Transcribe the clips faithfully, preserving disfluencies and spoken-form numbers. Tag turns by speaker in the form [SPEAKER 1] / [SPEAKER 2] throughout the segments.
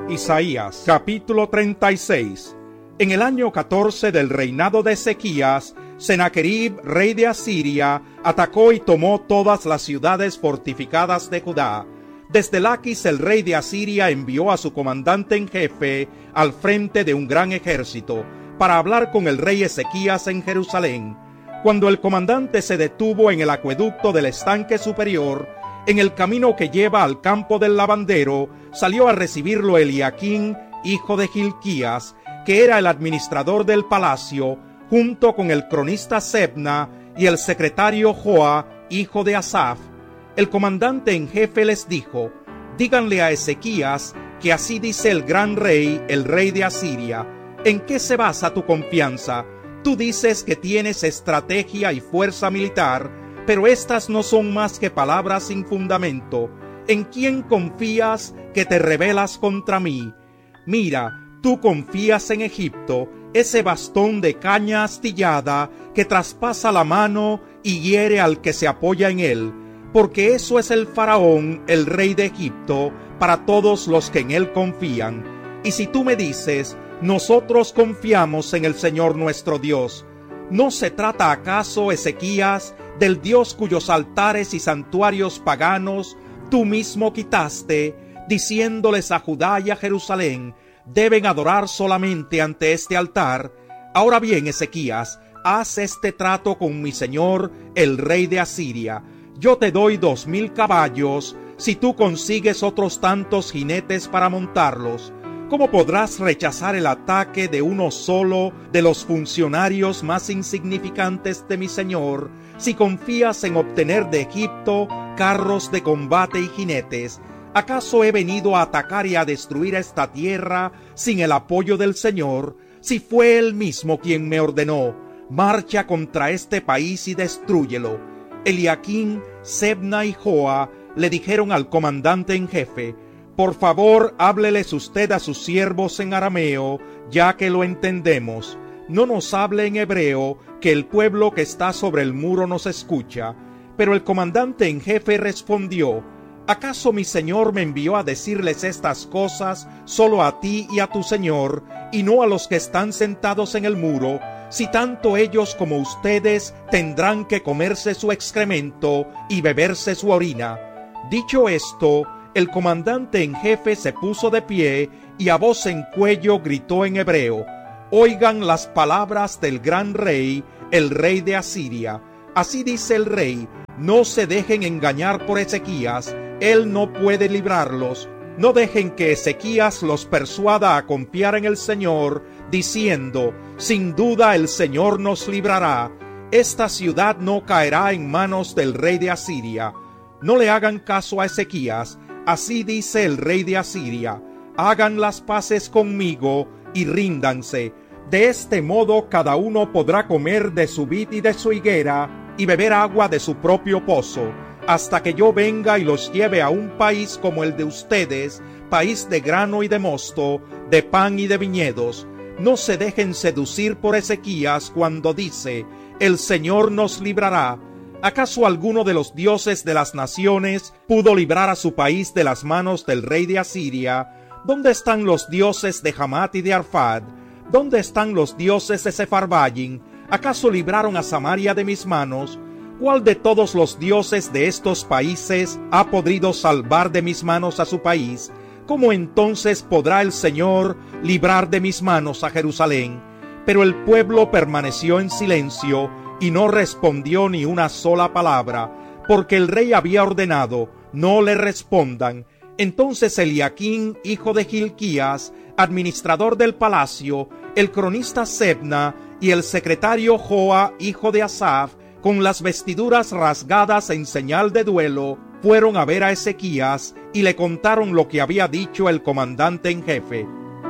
[SPEAKER 1] Isaías capítulo treinta y seis. En el año catorce del reinado de Ezequías, Sennacherib, rey de Asiria, atacó y tomó todas las ciudades fortificadas de Judá. Desde Laquis el rey de Asiria envió a su comandante en jefe al frente de un gran ejército para hablar con el rey Ezequías en Jerusalén. Cuando el comandante se detuvo en el acueducto del estanque superior, en el camino que lleva al campo del lavandero, salió a recibirlo Eliaquín, hijo de Hilquías, que era el administrador del palacio, junto con el cronista Sebna y el secretario Joa, hijo de Asaf. El comandante en jefe les dijo: díganle a Ezequías que así dice el gran rey, el rey de Asiria. ¿En qué se basa tu confianza? Tú dices que tienes estrategia y fuerza militar, pero estas no son más que palabras sin fundamento. ¿En quién confías que te rebelas contra mí? Mira, tú confías en Egipto, ese bastón de caña astillada que traspasa la mano y hiere al que se apoya en él, porque eso es el faraón, el rey de Egipto, para todos los que en él confían. Y si tú me dices: nosotros confiamos en el Señor nuestro Dios, ¿no se trata acaso, Ezequías, del Dios cuyos altares y santuarios paganos tú mismo quitaste, diciéndoles a Judá y a Jerusalén: deben adorar solamente ante este altar? Ahora bien, Ezequías, haz este trato con mi señor, el rey de Asiria. Yo te doy dos mil caballos, si tú consigues otros tantos jinetes para montarlos. ¿Cómo podrás rechazar el ataque de uno solo de los funcionarios más insignificantes de mi señor, si confías en obtener de Egipto carros de combate y jinetes? ¿Acaso he venido a atacar y a destruir esta tierra sin el apoyo del Señor? Si fue Él mismo quien me ordenó: marcha contra este país y destrúyelo. Eliaquín, Sebna y Joa le dijeron al comandante en jefe: por favor, hábleles usted a sus siervos en arameo, ya que lo entendemos. No nos hable en hebreo, que el pueblo que está sobre el muro nos escucha. Pero el comandante en jefe respondió: ¿acaso mi señor me envió a decirles estas cosas solo a ti y a tu señor, y no a los que están sentados en el muro? Si tanto ellos como ustedes tendrán que comerse su excremento y beberse su orina. Dicho esto, el comandante en jefe se puso de pie y a voz en cuello gritó en hebreo: oigan las palabras del gran rey, el rey de Asiria. Así dice el rey: no se dejen engañar por Ezequías, él no puede librarlos. No dejen que Ezequías los persuada a confiar en el Señor, diciendo: sin duda el Señor nos librará. Esta ciudad no caerá en manos del rey de Asiria. No le hagan caso a Ezequías. Así dice el rey de Asiria: hagan las paces conmigo y ríndanse. De este modo cada uno podrá comer de su vid y de su higuera y beber agua de su propio pozo, hasta que yo venga y los lleve a un país como el de ustedes, país de grano y de mosto, de pan y de viñedos. No se dejen seducir por Ezequías cuando dice: el Señor nos librará. ¿Acaso alguno de los dioses de las naciones pudo librar a su país de las manos del rey de Asiria? ¿Dónde están los dioses de Hamat y de Arfad? ¿Dónde están los dioses de Sefarvayim? ¿Acaso libraron a Samaria de mis manos? ¿Cuál de todos los dioses de estos países ha podido salvar de mis manos a su país? ¿Cómo entonces podrá el Señor librar de mis manos a Jerusalén? Pero el pueblo permaneció en silencio y no respondió ni una sola palabra, porque el rey había ordenado: no le respondan. Entonces Eliaquín, hijo de Hilquías, administrador del palacio, el cronista Sebna y el secretario Joa, hijo de Asaf, con las vestiduras rasgadas en señal de duelo, fueron a ver a Ezequías y le contaron lo que había dicho el comandante en jefe.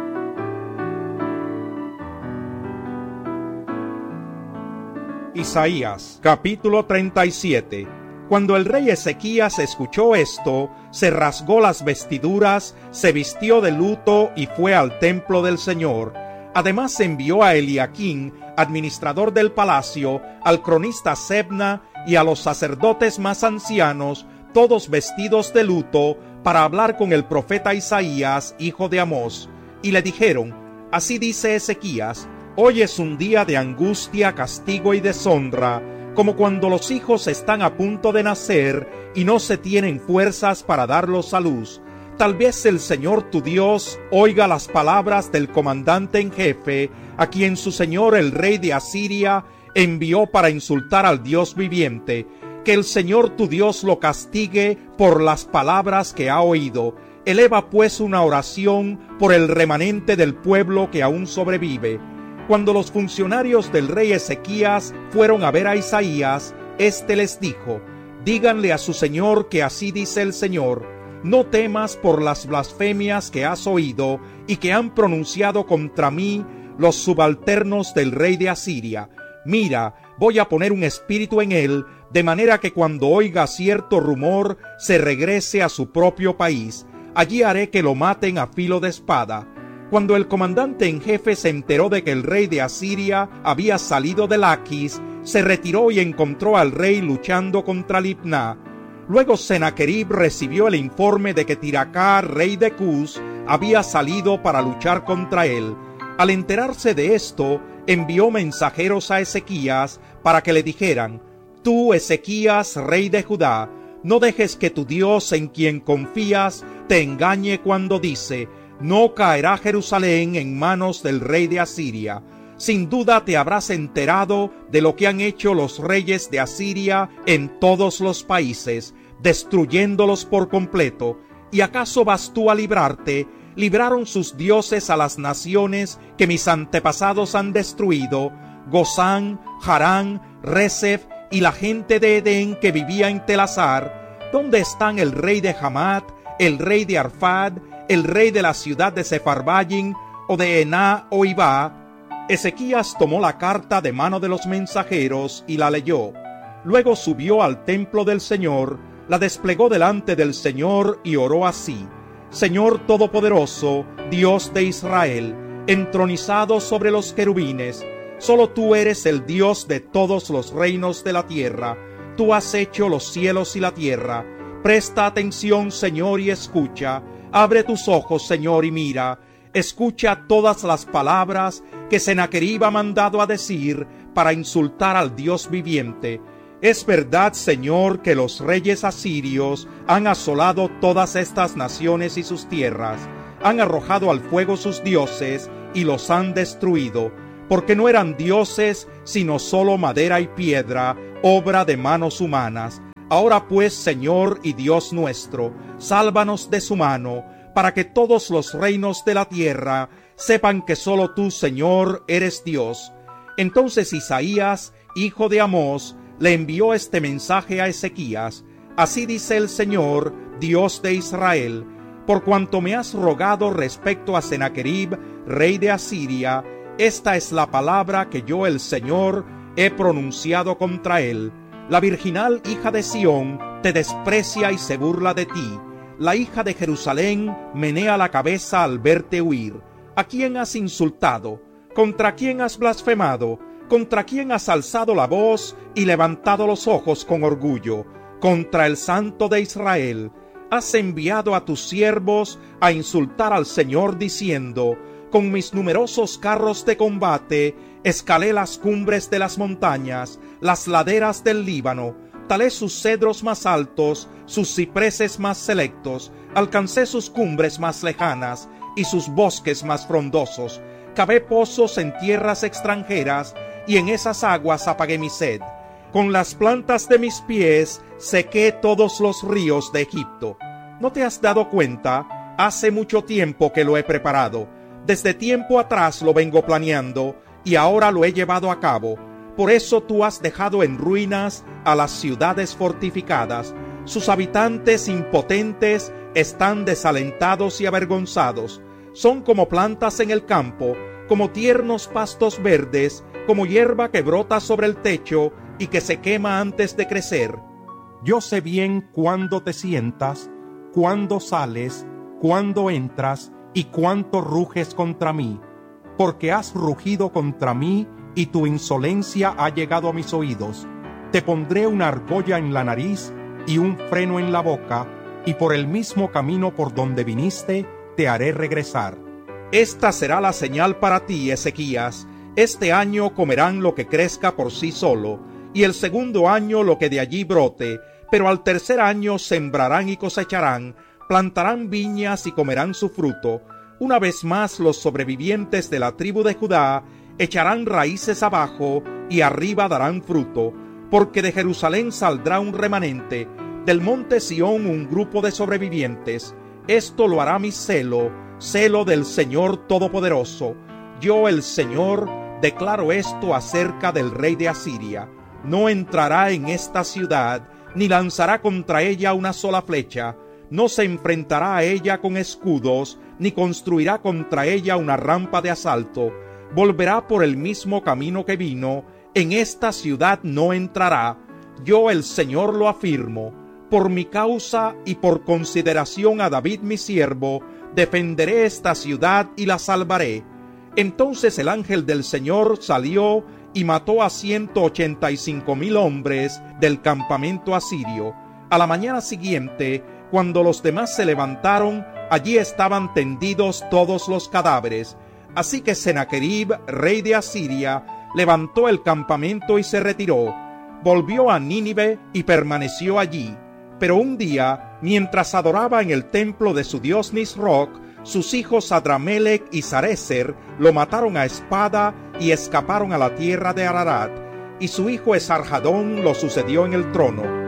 [SPEAKER 1] Isaías capítulo treinta y siete. Cuando el rey Ezequías escuchó esto, se rasgó las vestiduras, se vistió de luto y fue al templo del Señor. Además envió a Eliaquín, administrador del palacio, al cronista Sebna y a los sacerdotes más ancianos, todos vestidos de luto, para hablar con el profeta Isaías, hijo de Amós, y le dijeron: así dice Ezequías, hoy es un día de angustia, castigo y deshonra, como cuando los hijos están a punto de nacer y no se tienen fuerzas para darlos a luz. Tal vez el Señor tu Dios oiga las palabras del comandante en jefe, a quien su señor el rey de Asiria envió para insultar al Dios viviente. Que el Señor tu Dios lo castigue por las palabras que ha oído. Eleva pues una oración por el remanente del pueblo que aún sobrevive. Cuando los funcionarios del rey Ezequías fueron a ver a Isaías, éste les dijo: díganle a su señor que así dice el Señor: no temas por las blasfemias que has oído y que han pronunciado contra mí los subalternos del rey de Asiria. Mira, voy a poner un espíritu en él, de manera que cuando oiga cierto rumor se regrese a su propio país. Allí haré que lo maten a filo de espada. Cuando el comandante en jefe se enteró de que el rey de Asiria había salido de Laquis, se retiró y encontró al rey luchando contra Libná. Luego Sennacherib recibió el informe de que Tiracá, rey de Cus, había salido para luchar contra él. Al enterarse de esto, envió mensajeros a Ezequías para que le dijeran: tú, Ezequías, rey de Judá, no dejes que tu Dios, en quien confías, te engañe cuando dice: no caerá Jerusalén en manos del rey de Asiria. Sin duda te habrás enterado de lo que han hecho los reyes de Asiria en todos los países, destruyéndolos por completo. ¿Y acaso vas tú a librarte? Libraron sus dioses a las naciones que mis antepasados han destruido: Gozán, Harán, Rezef y la gente de Edén que vivía en Telasar. ¿Dónde están el rey de Hamat, el rey de Arfad, el rey de la ciudad de Sefarvayim, o de Ená o Ibá? Ezequías tomó la carta de mano de los mensajeros y la leyó. Luego subió al templo del Señor, la desplegó delante del Señor y oró así: Señor Todopoderoso, Dios de Israel, entronizado sobre los querubines, solo tú eres el Dios de todos los reinos de la tierra. Tú has hecho los cielos y la tierra. Presta atención, Señor, y escucha. Abre tus ojos, Señor, y mira. Escucha todas las palabras que Sennacherib ha mandado a decir para insultar al Dios viviente. Es verdad, Señor, que los reyes asirios han asolado todas estas naciones y sus tierras, han arrojado al fuego sus dioses y los han destruido, porque no eran dioses sino solo madera y piedra, obra de manos humanas. Ahora pues, Señor y Dios nuestro, sálvanos de su mano, para que todos los reinos de la tierra sepan que solo tú, Señor, eres Dios. Entonces Isaías, hijo de Amós, le envió este mensaje a Ezequías: así dice el Señor, Dios de Israel, por cuanto me has rogado respecto a Sennacherib, rey de Asiria, esta es la palabra que yo, el Señor, he pronunciado contra él. La virginal hija de Sión te desprecia y se burla de ti. La hija de Jerusalén menea la cabeza al verte huir. ¿A quién has insultado? ¿Contra quién has blasfemado? ¿Contra quién has alzado la voz y levantado los ojos con orgullo? Contra el Santo de Israel. Has enviado a tus siervos a insultar al Señor diciendo: con mis numerosos carros de combate escalé las cumbres de las montañas, las laderas del Líbano, talé sus cedros más altos, sus cipreses más selectos, alcancé sus cumbres más lejanas y sus bosques más frondosos, cavé pozos en tierras extranjeras y en esas aguas apagué mi sed. Con las plantas de mis pies sequé todos los ríos de Egipto. ¿No te has dado cuenta? Hace mucho tiempo que lo he preparado. Desde tiempo atrás lo vengo planeando y ahora lo he llevado a cabo. Por eso tú has dejado en ruinas a las ciudades fortificadas. Sus habitantes impotentes están desalentados y avergonzados. Son como plantas en el campo, como tiernos pastos verdes, como hierba que brota sobre el techo y que se quema antes de crecer. Yo sé bien cuándo te sientas, cuándo sales, cuándo entras y cuánto ruges contra mí, porque has rugido contra mí y tu insolencia ha llegado a mis oídos. Te pondré una argolla en la nariz y un freno en la boca, y por el mismo camino por donde viniste te haré regresar. Esta será la señal para ti, Ezequías. Este año comerán lo que crezca por sí solo, y el segundo año lo que de allí brote, pero al tercer año sembrarán y cosecharán, plantarán viñas y comerán su fruto. Una vez más los sobrevivientes de la tribu de Judá echarán raíces abajo y arriba darán fruto, porque de Jerusalén saldrá un remanente, del monte Sión un grupo de sobrevivientes. Esto lo hará mi celo, celo del Señor Todopoderoso. Yo, el Señor, declaro esto acerca del rey de Asiria. No entrará en esta ciudad, ni lanzará contra ella una sola flecha, no se enfrentará a ella con escudos, ni construirá contra ella una rampa de asalto. Volverá por el mismo camino que vino, en esta ciudad no entrará. Yo, el Señor, lo afirmo. Por mi causa y por consideración a David mi siervo, defenderé esta ciudad y la salvaré. Entonces el ángel del Señor salió y mató a ciento ochenta y cinco mil hombres del campamento asirio. A la mañana siguiente, cuando los demás se levantaron, allí estaban tendidos todos los cadáveres. Así que Sennacherib, rey de Asiria, levantó el campamento y se retiró. Volvió a Nínive y permaneció allí. Pero un día, mientras adoraba en el templo de su dios Nisroch, sus hijos Adramelech y Sarecer lo mataron a espada y escaparon a la tierra de Ararat, y su hijo Esarhadón lo sucedió en el trono.